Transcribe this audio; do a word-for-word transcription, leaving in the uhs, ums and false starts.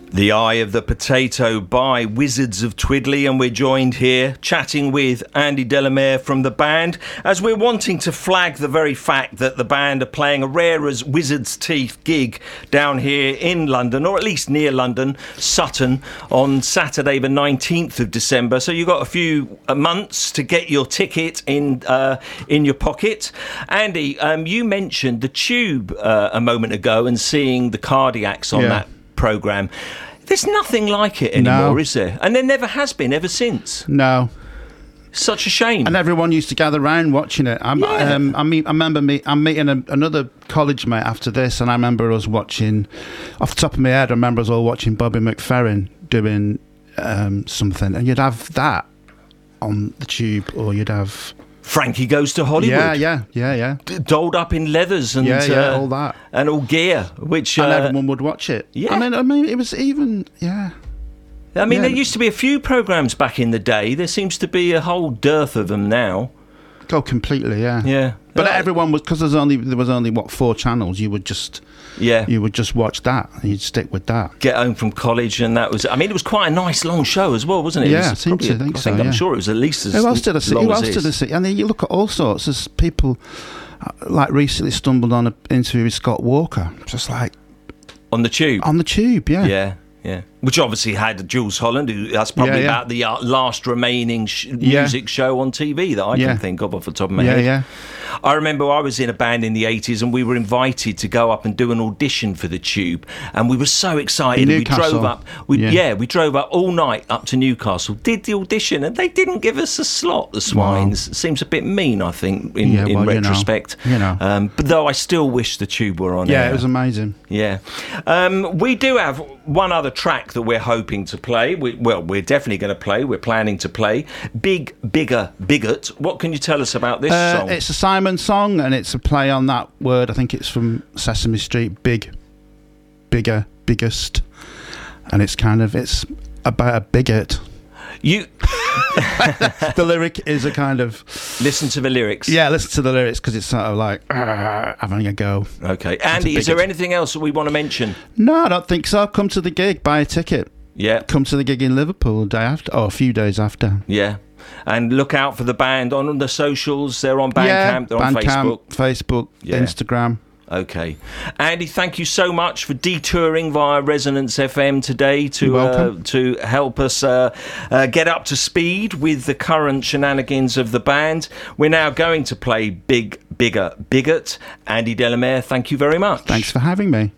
The Eye of the Potato by Wizards of Twiddly, and we're joined here chatting with Andy Delamere from the band, as we're wanting to flag the very fact that the band are playing a rare as Wizard's Teeth gig down here in London, or at least near London, Sutton, on Saturday the nineteenth of December. So you've got a few months to get your ticket in uh, in your pocket. Andy, um, you mentioned the Tube uh, a moment ago and seeing the Cardiacs on yeah. that programme. There's nothing like it anymore, no. is there? And there never has been ever since. No. Such a shame. And everyone used to gather around watching it. I'm, yeah. um, I mean, I remember me. I'm meeting a, another college mate after this, and I remember us watching. Off the top of my head, I remember us all watching Bobby McFerrin doing um, something, and you'd have that on the Tube, or you'd have Frankie Goes to Hollywood. Yeah, yeah, yeah, yeah. D- dolled up in leathers and yeah, yeah, uh, all that and all gear, which and uh, everyone would watch it. Yeah, I mean, I mean, it was even yeah. I mean, yeah. there used to be a few programmes back in the day. There seems to be a whole dearth of them now. Oh, completely, yeah, yeah. But uh, everyone was because there's only there was only what four channels. You would just yeah, you would just watch that and you'd stick with that. Get home from college, and that was. I mean, it was quite a nice long show as well, wasn't it? Yeah, it was I seem to a, think I so. think, Yeah. I'm sure it was at least as Who else did I see? long Who as else it did I is. see? And then you look at all sorts. There's people like recently stumbled on an interview with Scott Walker, just like on the Tube. On the Tube, yeah, yeah. Yeah, which obviously had Jules Holland, who that's probably yeah, yeah. about the uh, last remaining sh- yeah. music show on T V that I yeah. can think of off the top of my yeah, head. Yeah. I remember I was in a band in the eighties and we were invited to go up and do an audition for the Tube, and we were so excited. We drove up, we, yeah. yeah, we drove up all night up to Newcastle, did the audition, and they didn't give us a slot. The swines. Wow. Seems a bit mean, I think, in, yeah, in well, retrospect. You know, you know. Um, but though I still wish the Tube were on. Yeah, air. it was amazing. Yeah, um, we do have one other track that we're hoping to play. We, well, we're definitely going to play. We're planning to play Big, Bigger, Bigot. What can you tell us about this uh, song? It's a Simon song, and it's a play on that word. I think it's from Sesame Street. Big, bigger, biggest, and it's kind of it's about a bigot. You. The lyric is a kind of listen to the lyrics. Yeah, listen to the lyrics because it's sort of like uh, having a go. Okay, Andy, is there anything else that we want to mention? No, I don't think so. Come to the gig, buy a ticket. Yeah. Come to the gig in Liverpool a day after, or a few days after. Yeah. And look out for the band on the socials. They're on Bandcamp, yeah, they're on Bandcamp, Facebook. Facebook, yeah. Instagram. Okay. Andy, thank you so much for detouring via Resonance F M today to uh, to help us uh, uh, get up to speed with the current shenanigans of the band. We're now going to play Big, Bigger, Bigot. Andy Delamere, thank you very much. Thanks for having me.